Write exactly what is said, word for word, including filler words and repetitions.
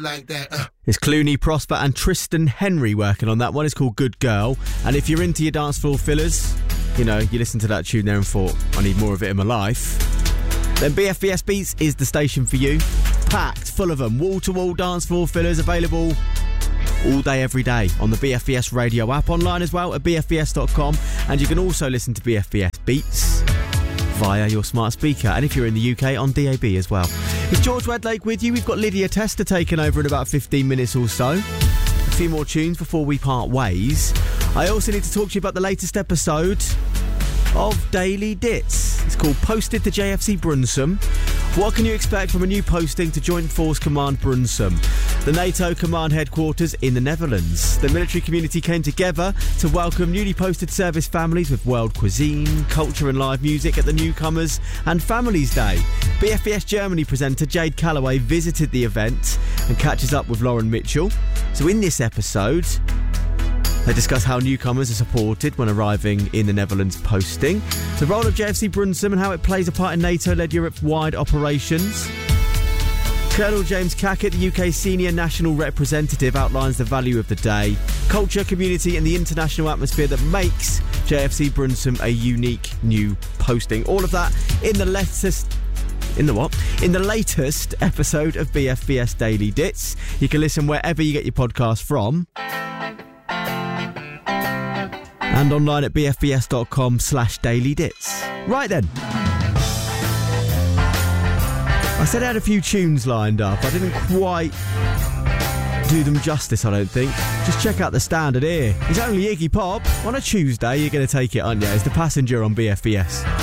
like that. Uh. It's Clooney, Prosper and Tristan Henry working on that one. It's called Good Girl. And if you're into your dance floor fillers, you know, you listened to that tune there and thought, I need more of it in my life, then B F B S Beats is the station for you. Packed, full of them. Wall-to-wall dance floor fillers available all day, every day on the B F B S radio app, online as well at b f b s dot com. And you can also listen to B F B S Beats via your smart speaker. And if you're in the U K, on D A B as well. It's George Wedlake with you. We've got Lydia Tester taking over in about fifteen minutes or so. A few more tunes before we part ways. I also need to talk to you about the latest episode of Daily Dits. It's called Posted to J F C Brunsum. What can you expect from a new posting to Joint Force Command Brunsum, the NATO command headquarters in the Netherlands? The military community came together to welcome newly posted service families with world cuisine, culture and live music at the Newcomers and Families Day. B F B S Germany presenter Jade Calloway visited the event and catches up with Lauren Mitchell. So in this episode, they discuss how newcomers are supported when arriving in the Netherlands posting, the role of J F C Brunsum and how it plays a part in NATO-led Europe-wide operations. Colonel James Cackett, the U K Senior National Representative, outlines the value of the day, culture, community and the international atmosphere that makes J F C Brunsum a unique new posting. All of that in the latest... In the what? In the latest episode of B F B S Daily Dits. You can listen wherever you get your podcast from. And online at b f b s dot com slash daily dits. Right then. I said I had a few tunes lined up. I didn't quite do them justice, I don't think. Just check out the standard here. It's only Iggy Pop. On a Tuesday, you're going to take it, aren't you? It's The Passenger on B F B S.